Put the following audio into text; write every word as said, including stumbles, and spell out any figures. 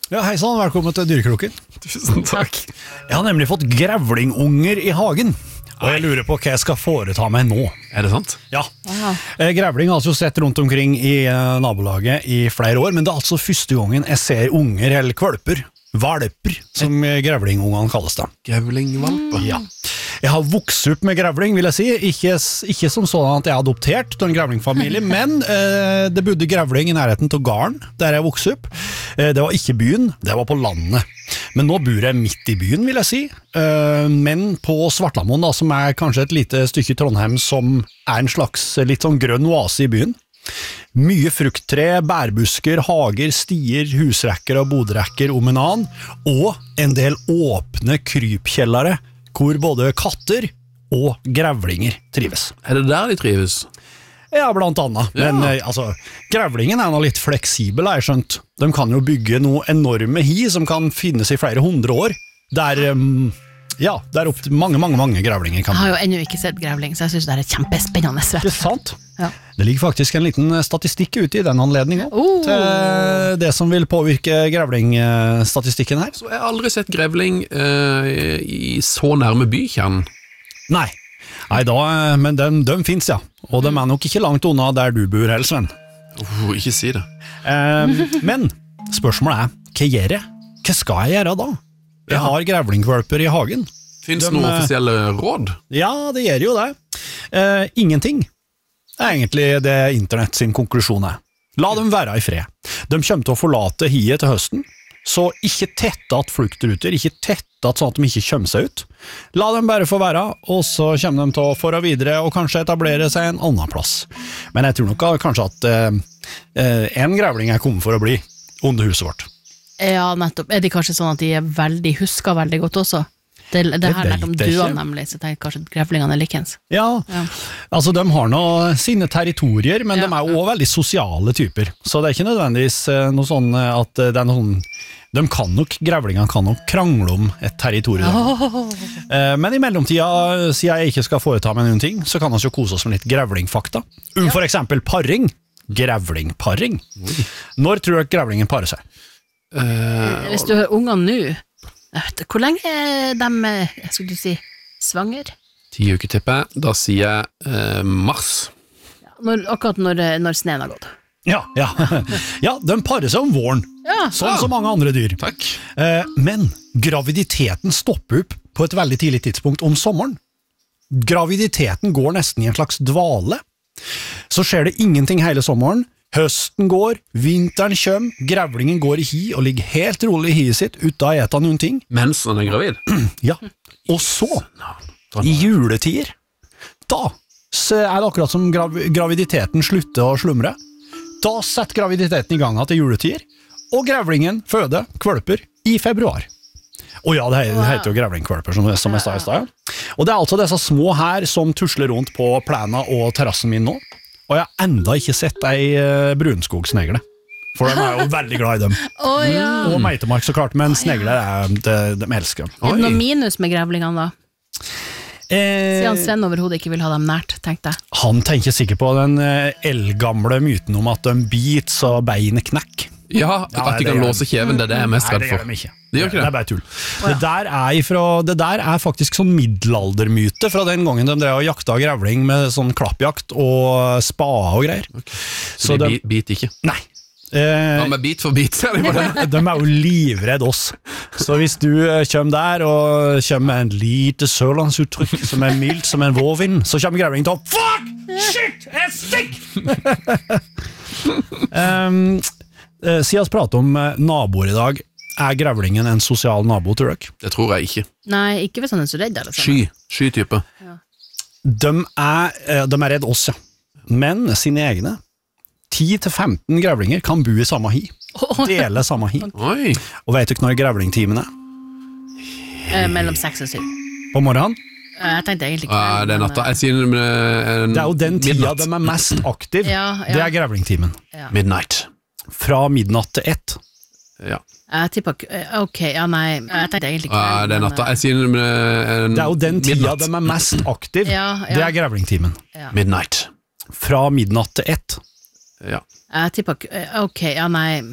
Ja, hei sann, velkommen til Dyrekroken. Tusen takk. Jeg har nemlig fått grevlingunger i hagen, og jeg lurer på hva jeg skal foreta meg nå. Er det sant? Ja, eh, grevling har altså sett rundt omkring i eh, nabolaget i flere år, men det er altså første gangen jeg ser unger eller kvalper, valper, som eh, grevlingungene kalles det. Grevlingvalper? Ja. Jeg har vokst opp med grevling, vil jeg si. Ikke, ikke som sånn at jeg er adoptert til en grevlingfamilie, men eh, det bodde grevling i nærheten til gården, der jeg vokste opp. Eh, det var ikke byen, det var på landet. Men nå bor jeg midt i byen, vil jeg si. Eh, men på Svartlamoen, da, som er kanskje et lite stykke i Trondheim, som er en slags litt sånn grønn oase i byen. Mye frukttre, bærbusker, hager, stier, husrekker og bodrekker om en annen, og en del åpne krypkjellere, hvor både katter og grevlinger trives. Er det der de trives? Ja, blant annet. Men Ja. eh, altså, grevlingen er nå litt fleksibel, har jeg skjønt. De kan jo bygge noe enorme hi som kan finnes i flere hundre år. Der, um, ja, der opp til mange, mange, mange grevlinger kan Jeg har jo ennå ikke sett grevling, så jeg synes det er kjempespennende. Ikke Vet. sant? Ja. Det ligger faktisk en liten statistikk ute i den anledningen Oh. til det som vil påvirke grevlingstatistikken her. Så jeg har aldri sett grevling eh, i så nærme bykjernen. Nei, Nei da, men de, de finnes, ja. Og de er nok ikke langt unna der du bor, Hell, Sven. Oh, ikke si det. Eh, men spørsmålet er, hva gjør jeg? Hva skal jeg gjøre da? Jeg har grevlingkvalper i hagen. Finnes De, det noen eh, offisielle råd? Ja, det gjør jo det. Eh, ingenting. Det er egentlig det internett sin konklusjon er. La dem være i fred. De kommer til å forlate hiet til høsten, så ikke tette at fluktruter, ikke tette at sånn at de ikke kommer seg ut. La dem bare få være, og så kommer de til å fara videre og kanskje etablere seg en annen plass. Men jeg tror nok kanskje at eh, en grevling er kommet for å bli under huset vårt. Ja, nettopp. Er de kanskje sånn at de er veldig, husker veldig godt også? Det, det, Det her lærte om vet jeg duene ikke. nemlig, så jeg tenker kanskje at grevlingene er likens. Ja, Ja. altså de har nå sine territorier, men Ja, de er jo også veldig sosiale typer, så det er ikke nødvendigvis eh, noe sånn eh, at eh, det er noe sånn, de kan nok, grevlingene kan nok krangle om et territorium. Oh. Eh, men i mellomtida, siden jeg ikke skal foreta meg noen ting, så kan vi jo kose oss med litt grevlingfakta. Um for eksempel parring. Grevlingparring. Når tror du at grevlingen parer seg? Eh, Hvis du hører ungene nå, jeg vet ikke, hvor lenge er de, jeg skulle du si, svanger? Ti uker tipper jeg. Da sier jeg eh, mars. Når, akkurat når, når sneen har gått. Ja, ja. ja, de parer seg om våren, Ja, sånn som mange andre dyr. Takk. Eh, men graviditeten stopper opp på et veldig tidlig tidspunkt om sommeren. Graviditeten går nesten i en slags dvale. Så skjer det ingenting hele sommeren. Høsten går, vinteren kommer, grevlingen går i hi og ligger helt rolig i hiet sitt uten å ete noen ting. Mens han er gravid? Ja, og så, i juletider, da så er det akkurat som grav graviditeten slutter å slumre. Da setter graviditeten i gang til juletider, og grevlingen føder kvalper i februar. Og ja, det he- det heter jo grevlingkvalper, som, som jeg sa i stad. Ja. Og det er altså disse små her som tusler rundt på plena og terrassen min nå. Og jeg har enda ikke sett ei uh, brunskogsnegle. For de er jo veldig glad i dem. Å ja. Og meitemark så klart, men snegler er, de, de elsker dem. Er det noe minus med grevlingene da? Eh, Siden Sven overhodet ikke vil ha dem nært, tenkte jeg. han tenker sikkert på den eh, eldgamle myten om at de biter så beinet knekk. Ja, Ja, at de det kan gjør låse kjeven, det er det jeg er mest Nei, redd det gjør for. de ikke. Det gjør ikke Det det? er bare tull. Det der er, ifra, det der er faktisk sånn middelaldermyte fra den gangen de drev og jakta grevling med sånn klappjakt og spade og greier. Så de bi- biter ikke. Nei. Eh, Ja, men bit for bit, ser de på det. de er jo livredd oss. Så hvis du eh, kommer der og kommer med en lite sørlandsuttrykk som er mildt som en vårvind, så kommer grevlingen til å fuck! Shit! Jeg stikk! um, eh, siden vi prater om eh, naboer i dag, er grevlingen en sosial nabo, tror dere? Det tror jeg ikke. Nei, ikke hvis han er så redd, eller sånn. Sky. Sky-type. De er, eh, de er redd oss, ja. Men sine egne. ti til femten grevlinger kan bo i samme hi. Dele samme hi. Oi. Og vet du når grevlingtimen er? Eh, mellom seks og syv. På morgenen? Eh, Jeg tenkte egentlig ikke Ja, det er men, natta. Jeg sier eh, Det er jo den tida midnatt. de er mest aktiv. Ja, ja. Det er grevlingtimen. Midnight. Fra midnatt til ett. Ja. Jeg tipper, eh, ok, ja nei, jeg tenkte egentlig ikke Ja, det er men, natta. eh, Jeg sier eh, Det er jo den tida midnatt. de er mest aktiv. Ja, ja. Det er grevlingtimen. Midnight. Fra midnatt til ett. Ja. Jeg tipper, eh, ok, ja nei,